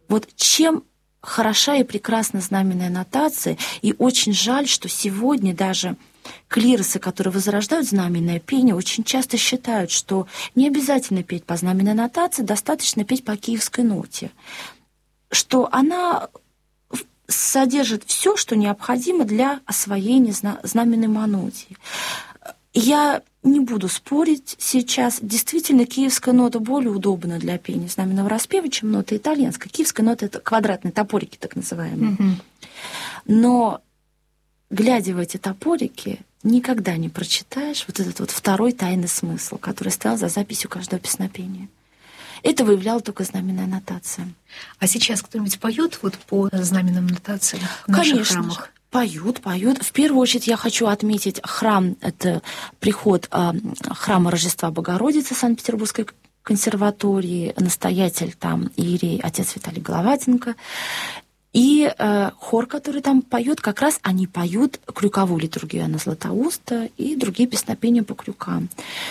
Вот чем хороша и прекрасна знаменная нотация, и очень жаль, что сегодня даже клиросы, которые возрождают знаменное пение, очень часто считают, что не обязательно петь по знаменной нотации, достаточно петь по киевской ноте, что она содержит все, что необходимо для освоения знаменной монодии. Я не буду спорить сейчас. Действительно, киевская нота более удобна для пения знаменного распева, чем нота итальянская. Киевская нота — это квадратные топорики, так называемые. Но, глядя в эти топорики, никогда не прочитаешь вот этот вот второй тайный смысл, который стоял за записью каждого песнопения. Это выявляла только знаменная нотация. А сейчас кто-нибудь поет вот по знаменным нотациям в наших храмах? Поют. В первую очередь я хочу отметить храм, это приход храма Рождества Богородицы Санкт-Петербургской консерватории, настоятель там иерей отец Виталий Головатенко. И хор, который там поет, как раз они поют крюковую литургию Иоанна Златоуста и другие песнопения по крюкам.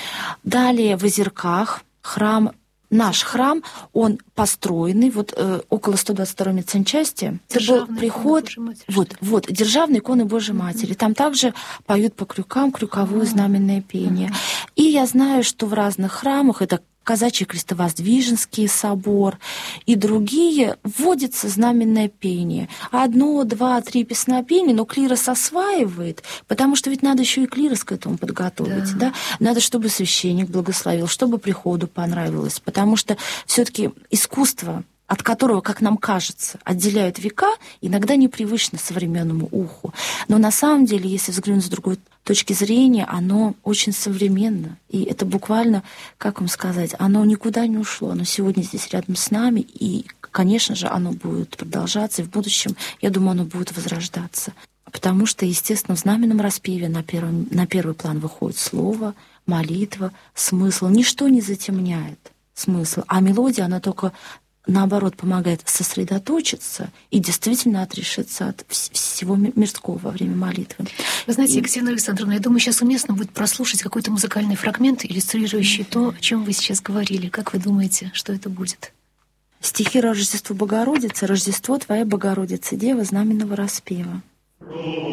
Далее в Озерках храм. Наш храм, он построенный, вот около 122-й медсанчасти. Это был приход, Державной иконы Божией Матери. Там также поют по крюкам, крюковое знаменное пение. И я знаю, что в разных храмах, это Казачий Крестовоздвиженский собор и другие, вводится знаменное пение. 1, 2, 3 песнопения, но клирос осваивает, потому что ведь надо еще и клирос к этому подготовить. Да? Надо, чтобы священник благословил, чтобы приходу понравилось, потому что все-таки искусство, от которого, как нам кажется, отделяют века, иногда непривычно современному уху. Но на самом деле, если взглянуть с другой точки зрения, оно очень современно. И это буквально, как вам сказать, оно никуда не ушло. Оно сегодня здесь рядом с нами, и, конечно же, оно будет продолжаться, и в будущем, я думаю, оно будет возрождаться. Потому что, естественно, в знаменном распеве на первый план выходит слово, молитва, смысл. Ничто не затемняет смысл, а мелодия, она только наоборот, помогает сосредоточиться и действительно отрешиться от всего мирского во время молитвы. Вы знаете, Екатерина Александровна, я думаю, сейчас уместно будет прослушать какой-то музыкальный фрагмент, иллюстрирующий то, о чем вы сейчас говорили. Как вы думаете, что это будет? Стихи Рождества Богородицы. «Рождество Твоя, Богородица, Дева знаменного распева».